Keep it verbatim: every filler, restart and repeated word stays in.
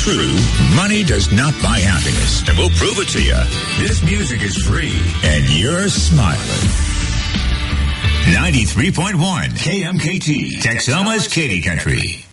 true, money does not buy happiness. And we'll prove it to you. This music is free, and you're smiling. ninety-three point one K M K T, Texoma's Katy Country.